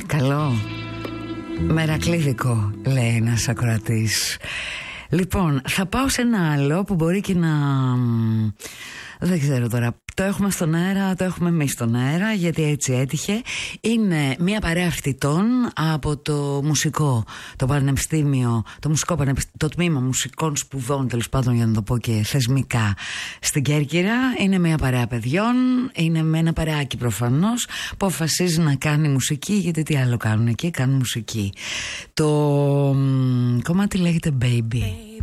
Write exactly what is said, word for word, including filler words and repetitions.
Καλό. Μερακλίδικο, λέει ένας ακροατής. Λοιπόν, θα πάω σε ένα άλλο που μπορεί και να... Δεν ξέρω τώρα. Το έχουμε στον αέρα, το έχουμε εμείς στον αέρα, γιατί έτσι έτυχε. Είναι μια παρέα φοιτητών από το μουσικό, το πανεπιστήμιο, το μουσικό πανεπιστήμιο, το τμήμα μουσικών σπουδών, τέλος πάντων, για να το πω και θεσμικά, στην Κέρκυρα. Είναι μια παρέα παιδιών, είναι με ένα παρεάκι προφανώς, που αποφασίζει να κάνει μουσική, γιατί τι άλλο κάνουν εκεί, κάνουν μουσική. Το κομμάτι λέγεται Baby.